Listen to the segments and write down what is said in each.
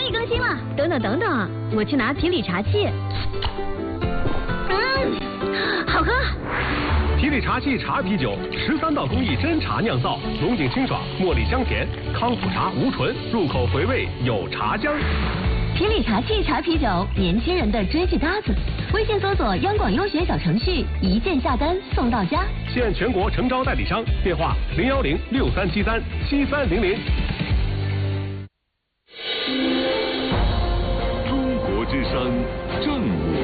艺更新了。等等，我去拿皮里茶器。好喝。 皮里茶器茶啤酒，13道工艺真茶酿造，浓井清爽，茉莉香甜，康普茶无醇，入口回味有茶香。 皮里茶器茶啤酒，年轻人的追剧搭子。微信搜索央广优选小程序，一键下单送到家。 现全国诚招代理商，电话01063737300。 中国之声正午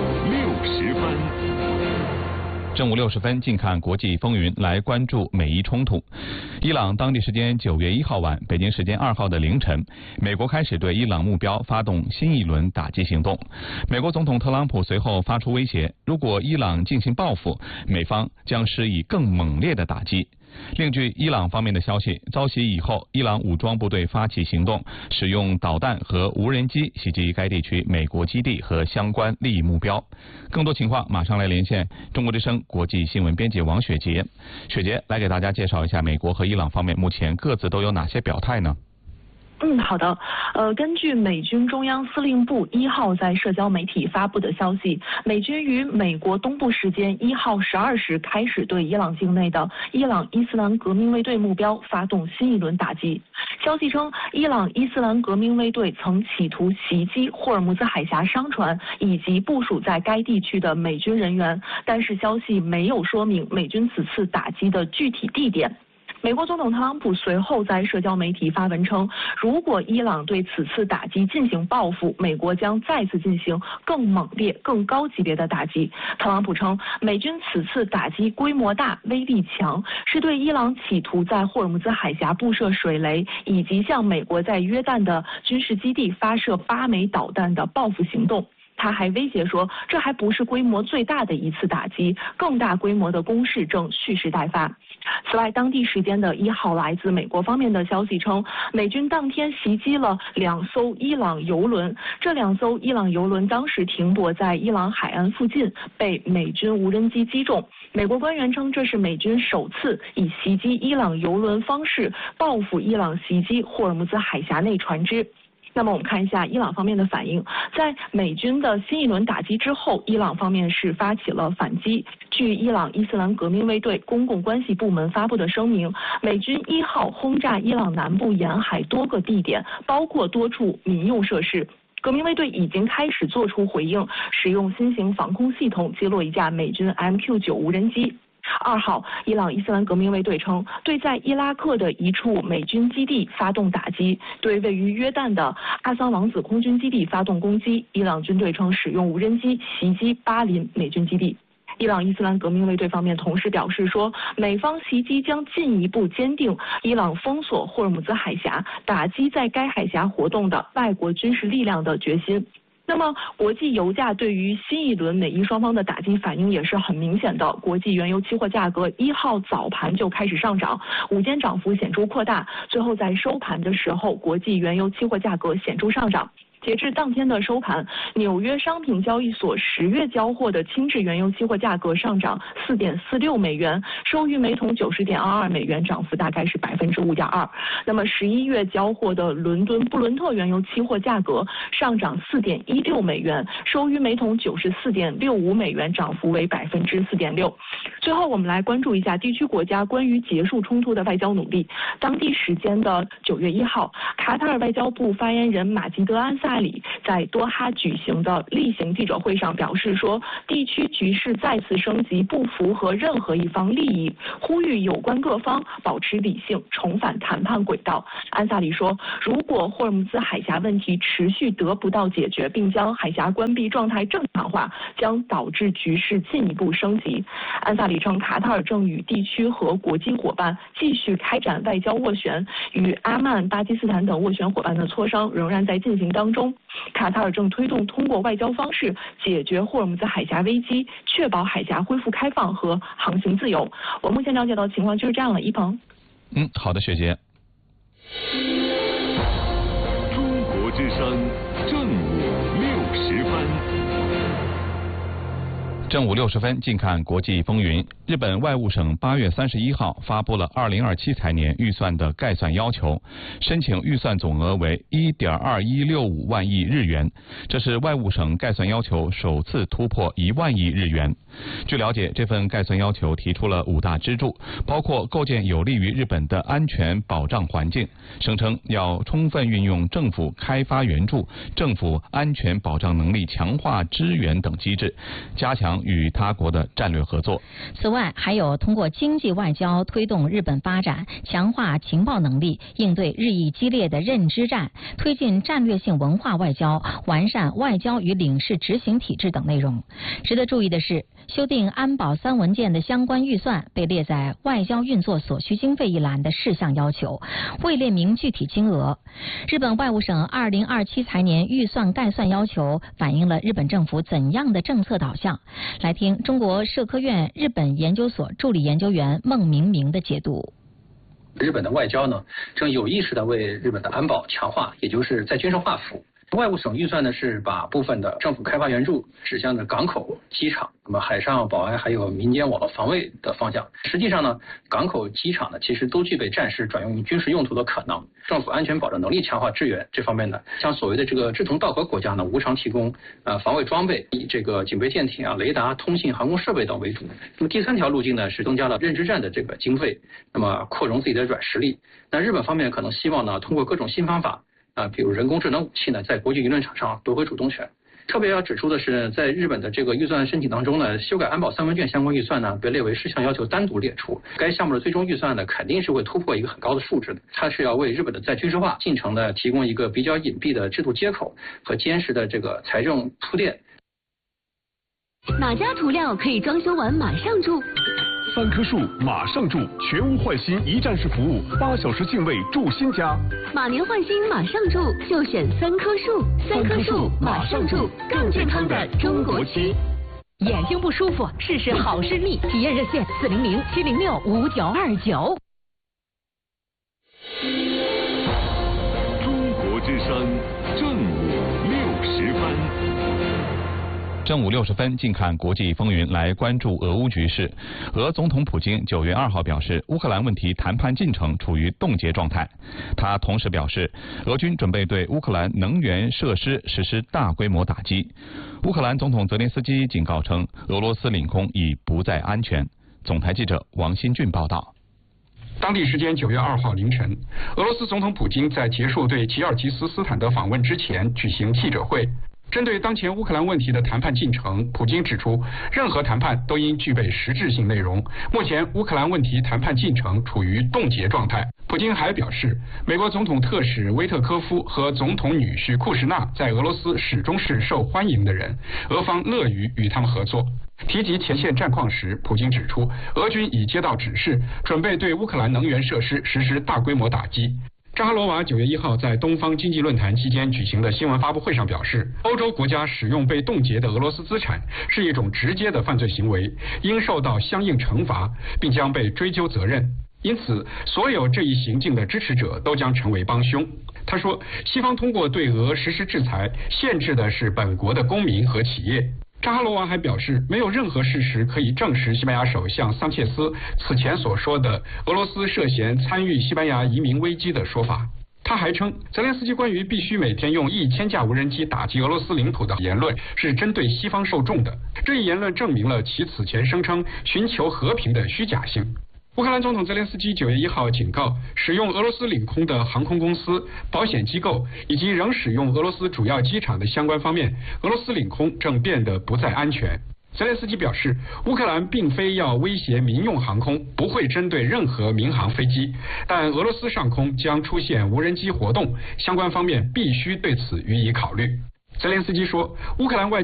60分。 正午60分，近看国际风云，来关注美伊冲突。伊朗当地时间9月1号晚，北京时间2号的凌晨，美国开始对伊朗目标发动新一轮打击行动。美国总统特朗普随后发出威胁，如果伊朗进行报复，美方将施以更猛烈的打击。另据伊朗方面的消息，遭袭以后，伊朗武装部队发起行动，使用导弹和无人机袭击该地区美国基地和相关利益目标。更多情况马上来连线中国之声国际新闻编辑王雪杰。雪杰来给大家介绍一下美国和伊朗方面目前各自都有哪些表态呢？ 好的。根据美军中央司令部1号在社交媒体发布的消息，美军于美国东部时间1号12时开始对伊朗境内的伊朗伊斯兰革命卫队目标发动新一轮打击。消息称，伊朗伊斯兰革命卫队曾企图袭击霍尔木兹海峡商船以及部署在该地区的美军人员，但是消息没有说明美军此次打击的具体地点。美国总统特朗普随后在社交媒体发文称，如果伊朗对此次打击进行报复，美国将再次进行更猛烈、更高级别的打击。特朗普称，美军此次打击规模大、威力强，是对伊朗企图在霍尔木兹海峡布设水雷，以及向美国在约旦的军事基地发射8枚导弹的报复行动。他还威胁说，这还不是规模最大的一次打击，更大规模的攻势正蓄势待发。此外，当地时间的1号，来自美国方面的消息称，美军当天袭击了2艘伊朗油轮，这2艘伊朗油轮当时停泊在伊朗海岸附近，被美军无人机击中。美国官员称，这是美军首次以袭击伊朗油轮方式报复伊朗袭击霍尔木兹海峡内船只。那么我们看一下伊朗方面的反应，在美军的新一轮打击之后，伊朗方面是发起了反击。据伊朗伊斯兰革命卫队公共关系部门发布的声明，美军1号轰炸伊朗南部沿海多个地点，包括多处民用设施。革命卫队已经开始做出回应，使用新型防空系统击落一架美军 MQ-9 无人机。2号，伊朗伊斯兰革命卫队称，对在伊拉克的一处美军基地发动打击，对位于约旦的阿桑王子空军基地发动攻击。伊朗军队称，使用无人机袭击巴林美军基地。伊朗伊斯兰革命卫队方面同时表示说，美方袭击将进一步坚定伊朗封锁霍尔木兹海峡、打击在该海峡活动的外国军事力量的决心。那么，国际油价对于新一轮美伊双方的打击反应也是很明显的。国际原油期货价格1号早盘就开始上涨，午间涨幅显著扩大，最后在收盘的时候，国际原油期货价格显著上涨。截至当天的收盘，纽约商品交易所10月交货的轻质原油期货价格上涨4.46美元，收于每桶90.22美元，涨幅大概是5.2%。那么11月交货的伦敦布伦特原油期货价格上涨4.16美元，收于每桶94.65美元，涨幅为4.6%。最后，我们来关注一下地区国家关于结束冲突的外交努力。当地时间的9月1号，卡塔尔外交部发言人马吉德·安萨里在多哈举行的例行记者会上表示说，地区局势再次升级不符合任何一方利益，呼吁有关各方保持理性，重返谈判轨道。安萨里说，如果霍尔木兹海峡问题持续得不到解决，并将海峡关闭状态正常化，将导致局势进一步升级。安萨里称，卡塔尔正与地区和国际伙伴继续开展外交斡旋，与阿曼、巴基斯坦等斡旋伙伴的磋商仍然在进行当中。卡塔尔正推动通过外交方式解决霍尔木兹海峡危机，确保海峡恢复开放和航行自由。我目前了解到的情况就是这样了，一鹏。 好的，雪杰。 中国之声正午60分。 正午60分，近看国际风云。日本外务省8月31号发布了2027财年预算的概算要求，申请预算总额为1.2165万亿日元，这是外务省概算要求首次突破1万亿日元。据了解，这份概算要求提出了5大支柱，包括构建有利于日本的安全保障环境，声称要充分运用政府开发援助、政府安全保障能力强化支援等机制，加强与他国的战略合作。 此外，还有通过经济外交推动日本发展，强化情报能力，应对日益激烈的认知战，推进战略性文化外交，完善外交与领事执行体制等内容。值得注意的是，修订安保3文件的相关预算被列在外交运作所需经费一栏的事项要求，未列明具体金额。日本外务省2027财年预算概算要求反映了日本政府怎样的政策导向？来听中国社科院日本研究所助理研究员孟明明的解读。 日本的外交呢，正有意识地为日本的安保强化，也就是在军事化服务。外务省预算呢是把部分的政府开发援助指向的港口、机场，那么海上保安还有民间网络防卫的方向。实际上呢，港口、机场呢其实都具备战时转用于军事用途的可能。政府安全保障能力强化支援这方面呢，像所谓的这个志同道合国家呢，无偿提供防卫装备，以这个警备舰艇啊、雷达、通信、航空设备等为主。那么第3条路径呢是增加了认知战的这个经费，那么扩容自己的软实力。那日本方面可能希望呢，通过各种新方法。比如人工智能武器呢，在国际舆论场上夺回主动权。特别要指出的是，在日本的这个预算申请当中呢，修改安保3文件相关预算呢，被列为事项要求单独列出。该项目的最终预算呢，肯定是会突破一个很高的数值的。它是要为日本的在军事化进程呢，提供一个比较隐蔽的制度接口和坚实的这个财政铺垫。 哪家涂料可以装修完马上住 ？3棵树马上住，全屋换新一站式服务，8小时净位住新家。 马年换新马上住，就选3棵树。3棵树马上住，更健康的中国区。 眼睛不舒服，试试好视力，体验热线400-706-5929。 中国之声正午60分。 正午60分，近看国际风云，来关注俄乌局势。俄总统普京9月2号表示，乌克兰问题谈判进程处于冻结状态。他同时表示，俄军准备对乌克兰能源设施实施大规模打击。乌克兰总统泽连斯基警告称，俄罗斯领空已不再安全。总台记者王新俊报道。 当地时间9月2号凌晨，俄罗斯总统普京在结束对吉尔吉斯斯坦的访问之前举行记者会。针对当前乌克兰问题的谈判进程，普京指出，任何谈判都应具备实质性内容。目前乌克兰问题谈判进程处于冻结状态。普京还表示，美国总统特使威特科夫和总统女婿库什纳在俄罗斯始终是受欢迎的人，俄方乐于与他们合作。提及前线战况时，普京指出，俄军已接到指示，准备对乌克兰能源设施实施大规模打击。扎哈罗娃9月1号在东方经济论坛期间举行的新闻发布会上表示，欧洲国家使用被冻结的俄罗斯资产是一种直接的犯罪行为，应受到相应惩罚，并将被追究责任。因此，所有这一行径的支持者都将成为帮凶。他说，西方通过对俄实施制裁，限制的是本国的公民和企业。扎哈罗娃还表示，没有任何事实可以证实西班牙首相桑切斯此前所说的俄罗斯涉嫌参与西班牙移民危机的说法。他还称，泽连斯基关于必须每天用1000架无人机打击俄罗斯领土的言论是针对西方受众的。这一言论证明了其此前声称寻求和平的虚假性。乌克兰总统泽连斯基9月1号警告，使用俄罗斯领空的航空公司、保险机构以及仍使用俄罗斯主要机场的相关方面，俄罗斯领空正变得不再安全。泽连斯基表示，乌克兰并非要威胁民用航空，不会针对任何民航飞机，但俄罗斯上空将出现无人机活动，相关方面必须对此予以考虑。泽连斯基说，乌克兰外